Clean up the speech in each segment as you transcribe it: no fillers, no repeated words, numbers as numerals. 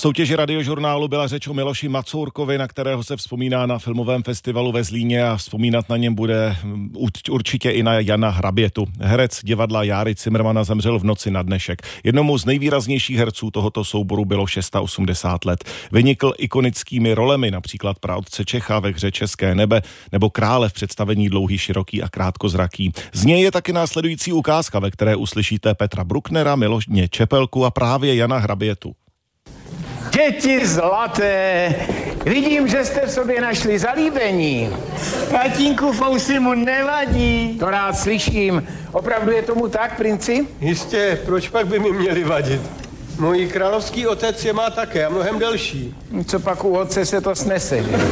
V soutěži Radiožurnálu byla řeč o Miloši Macourkovi, na kterého se vzpomíná na filmovém festivalu ve Zlíně a vzpomínat na něm bude určitě i na Jana Hrabětu. Herec divadla Járy Cimrmana zemřel v noci na dnešek. Jednomu z nejvýraznějších herců tohoto souboru bylo 680 let. Vynikl ikonickými rolemi, například praotce Čecha ve hře České nebe nebo krále v představení Dlouhý, široký a krátkozraký. Z něj je taky následující ukázka, ve které uslyšíte Petra Brucknera, Miloše Čepelku a právě Jana Hrabětu. Děti zlaté, vidím, že jste v sobě našli zalíbení. Tatínku fousy mu nevadí. To rád slyším. Opravdu je tomu tak, princi? Jistě, proč pak by mi měli vadit? Můj královský otec je má také a mnohem delší. Co pak u otce se to snese, že?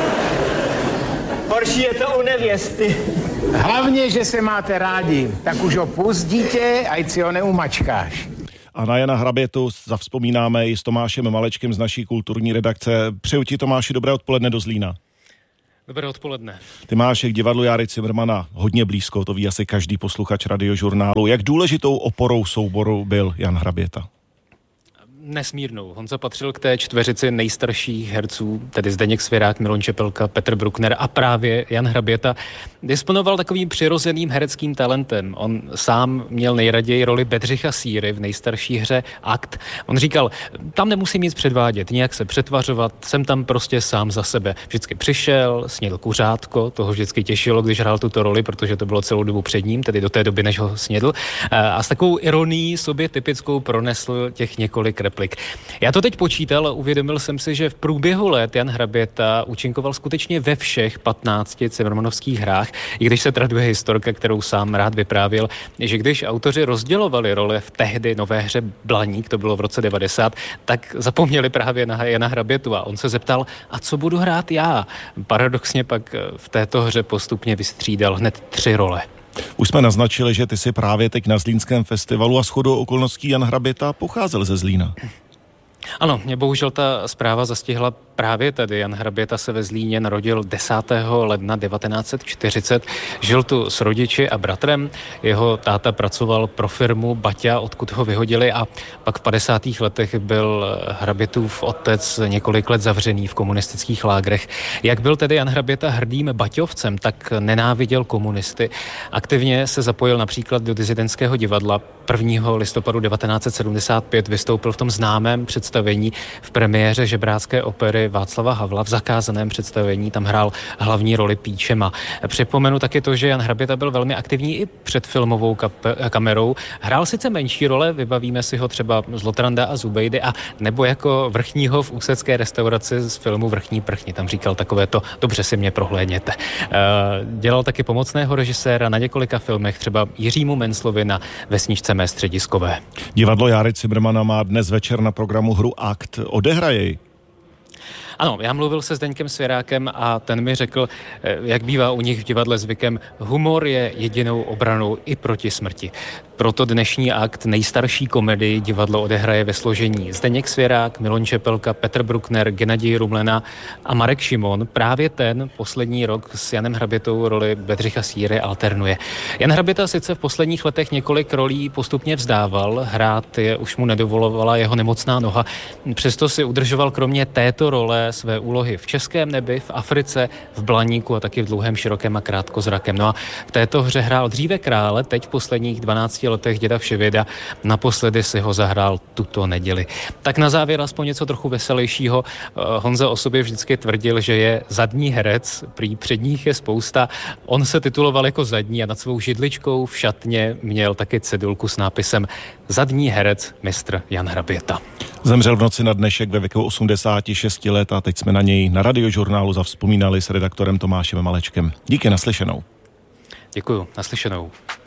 Horší je to u nevěsty. Hlavně, že se máte rádi. Tak už ho pust, dítě, ať si ho neumačkáš. A na Jana Hrabětu zavzpomínáme i s Tomášem Malečkem z naší kulturní redakce. Přeju ti, Tomáši, dobré odpoledne do Zlína. Dobré odpoledne. Ty máš k divadlu Járy Cimrmana hodně blízko, to ví asi každý posluchač Radiožurnálu. Jak důležitou oporou souboru byl Jan Hraběta? Nesmírnou. Honza patřil k té čtveřici nejstarších herců, tedy Zdeněk Svěrák, Miloš Čepelka, Petr Bruckner a právě Jan Hraběta. Disponoval takovým přirozeným hereckým talentem. On sám měl nejraději roli Bedřicha Síry v nejstarší hře Akt. On říkal, tam nemusím nic předvádět, nějak se přetvařovat, jsem tam prostě sám za sebe. Vždycky přišel, snědl kuřátko, toho vždycky těšilo, když hrál tuto roli, protože to bylo celou dobu před ním, tedy do té doby, než ho snědl. A s takovou ironií sobě typickou pronesl těch několik replik. Já to teď počítal a uvědomil jsem si, že v průběhu let Jan Hraběta účinkoval skutečně ve všech 15 cimrmanovských hrách, i když se traduje historka, kterou sám rád vyprávěl, že když autoři rozdělovali role v tehdy nové hře Blaník, to bylo v roce 90, tak zapomněli právě na Jana Hrabětu a on se zeptal, a co budu hrát já? Paradoxně pak v této hře postupně vystřídal hned 3 role. Už jsme naznačili, že ty jsi právě teď na Zlínském festivalu a shodou okolností Jan Hraběta pocházel ze Zlína. Ano, mě bohužel ta zpráva zastihla právě tady. Jan Hraběta se ve Zlíně narodil 10. ledna 1940. Žil tu s rodiči a bratrem. Jeho táta pracoval pro firmu Baťa, odkud ho vyhodili, a pak v 50. letech byl Hrabětův otec několik let zavřený v komunistických lágrech. Jak byl tedy Jan Hraběta hrdým baťovcem, tak nenáviděl komunisty. Aktivně se zapojil například do disidentského divadla. 1. listopadu 1975 vystoupil v tom známém představení v premiéře žebrácké opery Václava Havla v zakázaném představení. Tam hrál hlavní roli Píčema. Připomenu taky to, že Jan Hraběta byl velmi aktivní i před filmovou kamerou. Hrál sice menší role, vybavíme si ho třeba z Lotranda a Zubejdy, a nebo jako vrchního v úsecké restauraci z filmu Vrchní prchni. Tam říkal takovéto, dobře si mě prohlédněte. Dělal taky pomocného režiséra na několika filmech, třeba Jiřímu Menclovi na Vesničce mé střediskové. Divadlo Járy Cimrmana má dnes večer na programu hru Akt. Odehraje ji? Ano, já mluvil se Zdeňkem Svěrákem a ten mi řekl, jak bývá u nich v divadle zvykem, humor je jedinou obranou i proti smrti. Proto dnešní Akt, nejstarší komedii, divadlo odehraje ve složení Zdeněk Svěrák, Miloš Čepelka, Petr Bruckner, Gennadij Rumlena a Marek Šimon. Právě ten poslední rok s Janem Hrabětou roli Bedřicha Síry alternuje. Jan Hraběta sice v posledních letech několik rolí postupně vzdával, hrát je už mu nedovolovala jeho nemocná noha, přesto si udržoval kromě této role své úlohy v Českém nebi, v Africe, v Blaníku a taky v Dlouhém, širokém a krátkozrakém. No a v této hře hrál dříve krále, teď v posledních 12 letech děda Vševěda, naposledy si ho zahrál tuto neděli. Tak na závěr aspoň něco trochu veselějšího. Honza o sobě vždycky tvrdil, že je zadní herec, prý předních je spousta. On se tituloval jako zadní a nad svou židličkou v šatně měl taky cedulku s nápisem Zadní herec mistr Jan Hraběta. Zemřel v noci na dnešek ve věku 86 let a teď jsme na něj na Radiožurnálu zavzpomínali s redaktorem Tomášem Malečkem. Díky, naslyšenou. Děkuju, naslyšenou.